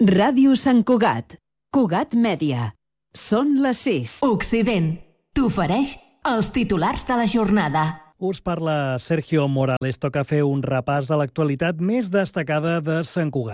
Ràdio Sant Cugat. Cugat Mèdia. Són les 6. Occident t'ofereix els titulars de la jornada. Us parla Sergio Morales. Toca fer un repàs de l'actualitat més destacada de Sant Cugat.